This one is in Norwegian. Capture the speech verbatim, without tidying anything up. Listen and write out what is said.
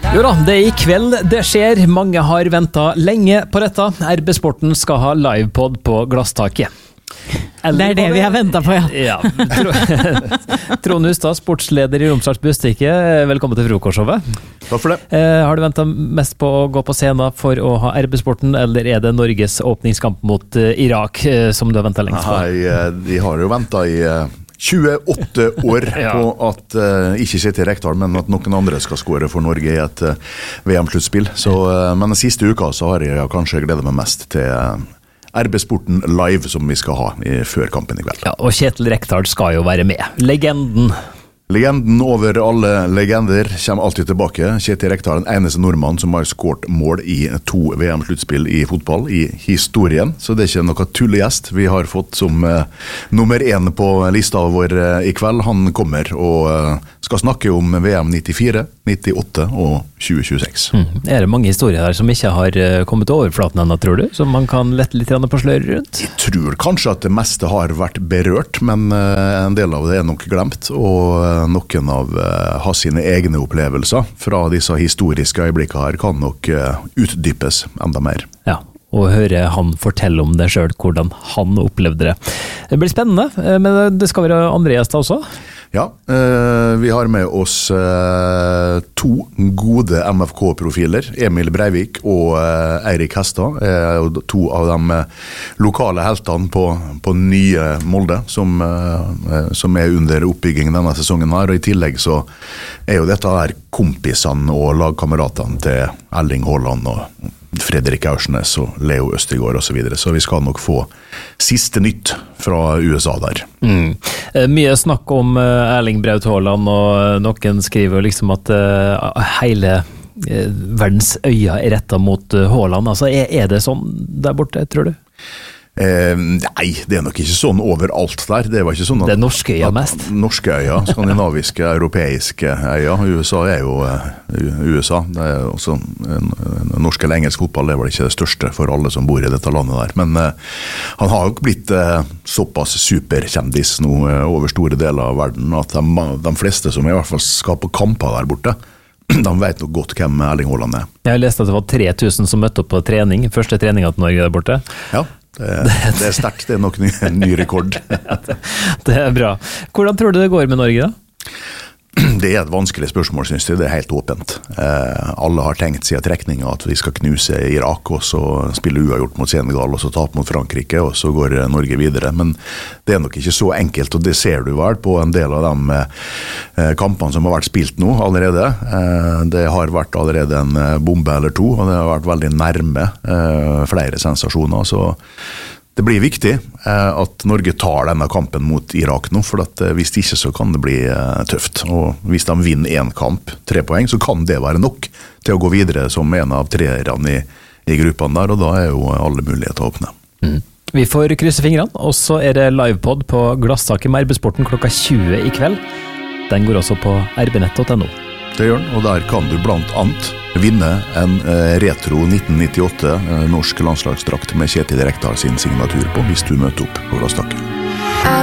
Jo da, det er i kveld det skjer. Mange har ventet lenge på dette. R B Sporten skal ha livepod på Glasstaket. Eller det er det vi har ventet på, ja. ja. Trond Hustad, sportsleder i Romsdals Bustikke. Velkommen til frokostshowet. Takk for det. Eh, har du ventet mest på å gå på scenen for å ha R B Sporten, eller er det Norges åpningskamp mot uh, Irak uh, som du har ventet lengst på? Nei, de har jo ventet i uh, tjueåtte år ja. på at uh, ikke Kjetil Rekdal, men at noen andre skal skåre for Norge i et uh, V M-sluttspill. Så, uh, men den siste uka så har jeg kanskje gledet meg mest til uh, R B Sporten live som vi skal ha i, før kampen i kveld. Ja, og Kjetil Rekdal skal jo være med. Legenden. Legenden over alle legender kommer alltid tilbake. Kjetil Rekdal, den eneste nordmann som har skåret mål i to V M-sluttspill i fotball i historien. Så det er ikke noe tullegjest vi har fått som uh, nummer én på lista vår uh, i kveld. Han kommer og uh, skal snakke om V M nittifire, nittiåtte og tjue tjueseks. Mm. Er det mange historier her som ikke har uh, kommet til overflaten ennå, tror du? Som man kan lette litt på sløret rundt? Jeg tror kanskje at det meste har vært berørt, men uh, en del av det er nok glemt. Og uh, noen av uh, har sine egne opplevelser fra disse historiske øyeblikkene her kan nok uh, utdypes enda mer. Ja, og høre han fortelle om det selv, hvordan han opplevde det. Det blir spennende, men det skal være andre gjester også. Ja, uh, vi har med oss uh, to gode M F K-profiler, Emil Breivik og uh, Eirik Hestad, uh, to av de uh, lokale heltene på, på nye Molde, som, uh, som er under oppbygging denne sesongen her, og i tillegg så er jo dette her kompisene og lagkameratene til Erling Haaland og Fredrik Aursnes og Leo Østigård og så videre, så vi skal nok få siste nytt fra U S A der. Mm. Mye snakk om Erling Braut Haaland, og noen skriver liksom at hele verdens øyne er rettet mot Haaland. Altså, er, er det sånn der borte, tror du? Eh, nei, det er nok ikke sånn overalt der. Det var ikke sånn at, det er norske øya mest. Norske øya, skandinaviske, europeiske øya. U S A er jo uh, U S A. Det er også en, en norsk eller engelsk fotball, det var ikke det største for alle som bor i dette landet der. Men uh, han har jo blitt uh, såpass superkjendis nå uh, over store deler av verden, at de, de fleste som i hvert fall skal på kamper der borte, de vet nok godt hvem Erling Haaland er. Jeg har lest at det var tre tusen som møtte opp på trening, første treninga til Norge der borte. Ja. Det, det er sterkt, det er nok ny, en ny rekord. Det er bra. Hvordan tror du det går med Norge da? Det er et vanskelig spørsmål, synes jeg. Det er helt åpent. Eh, alle har tenkt siden trekningen at vi skal knuse Irak, og så spille uavgjort mot Senegal, og så tape mot Frankrike, og så går Norge videre. Men det er nok ikke så enkelt, og det ser du vel på en del av de eh, kampene som har vært spilt nå allerede. Eh, det har vært allerede en bombe eller to, og det har vært veldig nærme eh, flere sensasjoner, så det blir viktig eh, at Norge tar denne kampen mot Irak nå, for at, eh, hvis ikke så kan det bli eh, tøft. Og hvis de vinner en kamp, tre poeng, så kan det være nok til å gå videre som en av treerne i, i gruppene der, og da er jo alle muligheter åpne. Mm. Vi får krysse fingrene, og så er det livepod på Glasstaket med R B Sporten klokka tjue i kveld. Den går også på r b nett punktum no. Det gjør den, og der kan du blant annet vinne en eh, retro nitten nittiåtte eh, norsk landslagsdrakt med Kjetil Rekdal sin signatur på hvis du møter opp på Glasstaket.